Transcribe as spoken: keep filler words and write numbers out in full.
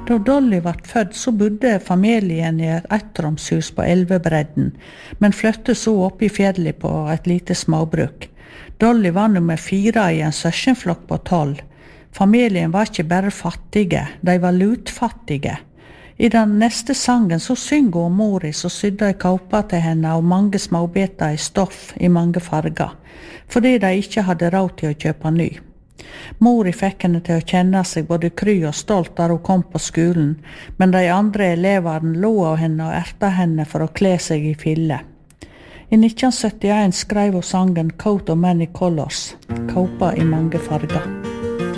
Da Dolly var født, så bodde familien i et ettromshus på Elvebredden, men flyttet så opp i fjellet på et lite småbruk. Dolly var nummer fire i en søskenflokk på tolv. Familien var ikke bare fattige, de var lutfattige. I den neste sangen så synger hun mori som sydde i kåpa til henne og mange småbeter i stoff i mange farger, fordi de ikke hadde råd til å kjøpe ny. Mori fikk henne til å kjenne seg både kry og stolt da hun kom på skolen, men de andre eleverne lo av henne og erta henne for å kle seg i fille. I nitten syttien skrev hun sangen Coat of Many Colors, kåpa i mange farger.